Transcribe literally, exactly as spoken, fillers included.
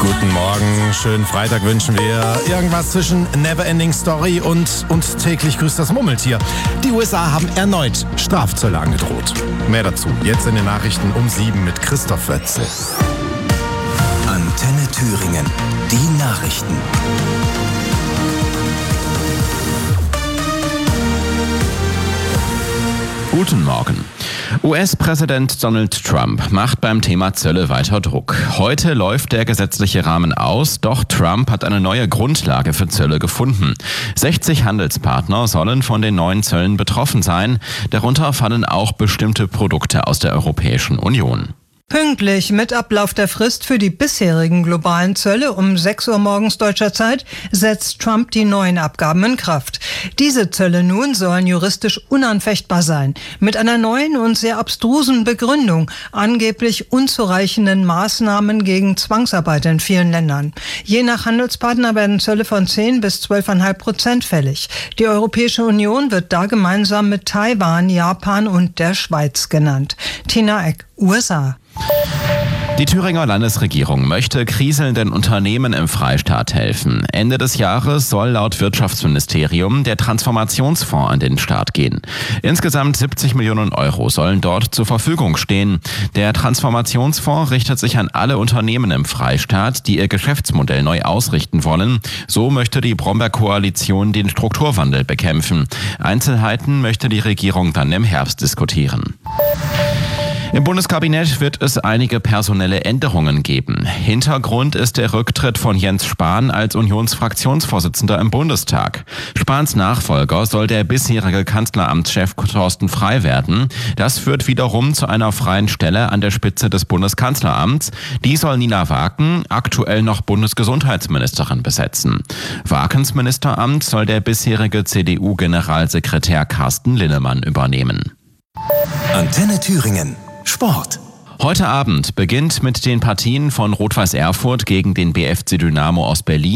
Guten Morgen, schönen Freitag wünschen wir. Irgendwas zwischen Neverending Story und, und täglich grüßt das Murmeltier. Die U S A haben erneut Strafzölle angedroht. Mehr dazu jetzt in den Nachrichten um sieben mit Christoph Wötzel. Antenne Thüringen, die Nachrichten. Guten Morgen. U S-Präsident Donald Trump macht beim Thema Zölle weiter Druck. Heute läuft der gesetzliche Rahmen aus, doch Trump hat eine neue Grundlage für Zölle gefunden. sechzig Handelspartner sollen von den neuen Zöllen betroffen sein. Darunter fallen auch bestimmte Produkte aus der Europäischen Union. Pünktlich mit Ablauf der Frist für die bisherigen globalen Zölle um sechs Uhr morgens deutscher Zeit setzt Trump die neuen Abgaben in Kraft. Diese Zölle nun sollen juristisch unanfechtbar sein, mit einer neuen und sehr abstrusen Begründung, angeblich unzureichenden Maßnahmen gegen Zwangsarbeit in vielen Ländern. Je nach Handelspartner werden Zölle von zehn bis zwölf Komma fünf Prozent fällig. Die Europäische Union wird da gemeinsam mit Taiwan, Japan und der Schweiz genannt. Tina Eck, U S A. Die Thüringer Landesregierung möchte kriselnden Unternehmen im Freistaat helfen. Ende des Jahres soll laut Wirtschaftsministerium der Transformationsfonds an den Start gehen. Insgesamt siebzig Millionen Euro sollen dort zur Verfügung stehen. Der Transformationsfonds richtet sich an alle Unternehmen im Freistaat, die ihr Geschäftsmodell neu ausrichten wollen. So möchte die Brombeer-Koalition den Strukturwandel bekämpfen. Einzelheiten möchte die Regierung dann im Herbst diskutieren. Im Bundeskabinett wird es einige personelle Änderungen geben. Hintergrund ist der Rücktritt von Jens Spahn als Unionsfraktionsvorsitzender im Bundestag. Spahns Nachfolger soll der bisherige Kanzleramtschef Thorsten Frey werden. Das führt wiederum zu einer freien Stelle an der Spitze des Bundeskanzleramts. Die soll Nina Waken, aktuell noch Bundesgesundheitsministerin, besetzen. Wakens Ministeramt soll der bisherige C D U-Generalsekretär Carsten Linnemann übernehmen. Antenne Thüringen. Sport. Heute Abend beginnt mit den Partien von Rot-Weiß Erfurt gegen den B F C Dynamo aus Berlin